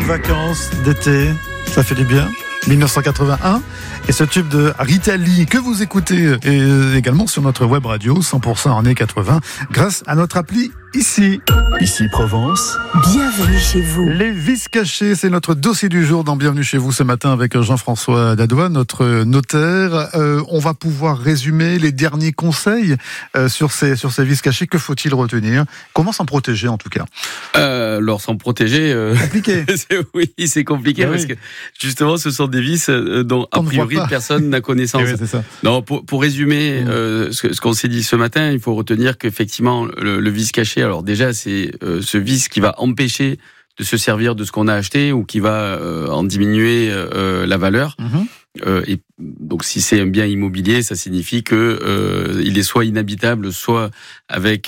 bonnes vacances d'été, ça fait du bien. 1981 et ce tube de Rita Lee que vous écoutez également sur notre web radio 100% années 80 grâce à notre appli Ici Provence. Bienvenue chez vous. Les vices cachés, c'est notre dossier du jour dans Bienvenue chez vous ce matin avec Jean-François Dadois, notre notaire. On va pouvoir résumer les derniers conseils sur ces vices cachés. Que faut-il retenir? Comment s'en protéger en tout cas? Alors s'en protéger, compliqué. c'est compliqué parce que justement ce sont des vices dont a priori personne n'a connaissance. Oui, c'est ça. Non, pour résumer ce qu'on s'est dit ce matin, il faut retenir qu'effectivement le vice caché, alors déjà c'est ce vice qui va empêcher de se servir de ce qu'on a acheté ou qui va en diminuer la valeur. Et donc si c'est un bien immobilier, ça signifie que il est soit inhabitable, soit avec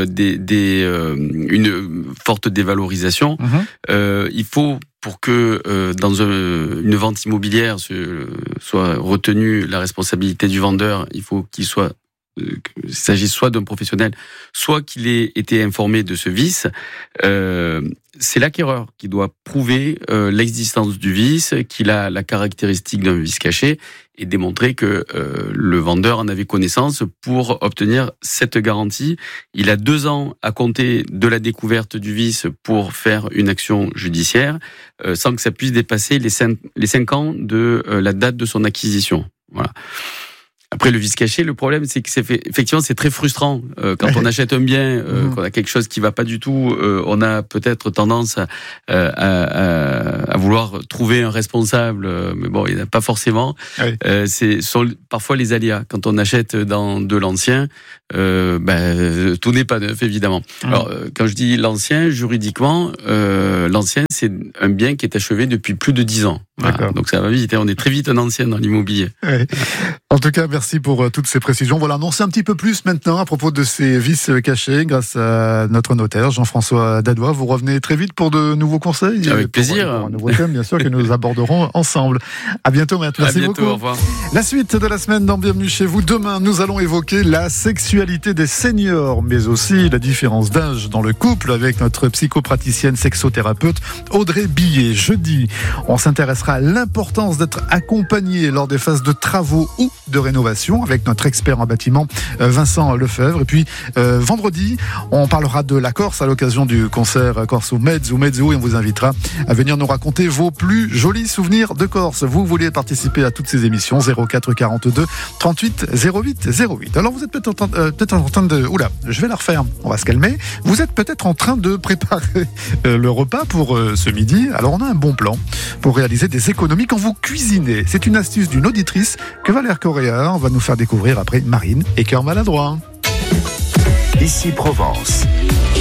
une forte dévalorisation. Il faut, pour que dans une vente immobilière soit retenue la responsabilité du vendeur, il faut qu'il s'agisse soit d'un professionnel, soit qu'il ait été informé de ce vice. C'est l'acquéreur qui doit prouver l'existence du vice, qu'il a la caractéristique d'un vice caché et démontrer que le vendeur en avait connaissance pour obtenir cette garantie. Il a 2 ans à compter de la découverte du vice pour faire une action judiciaire, sans que ça puisse dépasser les 5 ans de la date de son acquisition. Voilà. Après, le vice caché, le problème, c'est que effectivement, c'est très frustrant. Quand on achète un bien, qu'on a quelque chose qui va pas du tout, on a peut-être tendance à vouloir trouver un responsable, mais bon, il n'y en a pas forcément. Oui. Sont parfois les aléas. Quand on achète dans de l'ancien, tout n'est pas neuf, évidemment. Alors, quand je dis l'ancien, juridiquement, l'ancien, c'est un bien qui est achevé depuis plus de 10 ans. Voilà. Donc ça va vite, on est très vite un ancien dans l'immobilier. Oui. En tout cas, merci pour toutes ces précisions. Voilà, on en sait un petit peu plus maintenant à propos de ces vices cachés grâce à notre notaire Jean-François Dadois. Vous revenez très vite pour de nouveaux conseils. Avec plaisir. Pour un nouveau thème, bien sûr, que nous aborderons ensemble. À bientôt, maître. Merci beaucoup. Au revoir. La suite de la semaine dans Bienvenue chez vous. Demain, nous allons évoquer la sexualité des seniors, mais aussi la différence d'âge dans le couple avec notre psychopraticienne sexothérapeute Audrey Billet. Jeudi, on s'intéressera à l'importance d'être accompagné lors des phases de travaux ou de rénovation avec notre expert en bâtiment Vincent Lefebvre. Et puis vendredi, on parlera de la Corse à l'occasion du concert Corso Mezzo et on vous invitera à venir nous raconter vos plus jolis souvenirs de Corse. Vous voulez participer à toutes ces émissions, 04 42 38 08 08. Alors vous êtes peut-être en train de... Oula, je vais la refaire, on va se calmer. Vous êtes peut-être en train de préparer le repas pour ce midi. Alors on a un bon plan pour réaliser des économies quand vous cuisinez. C'est une astuce d'une auditrice que Valère Correa va nous faire découvrir après Marine et Cœur Maladroit. Ici Provence.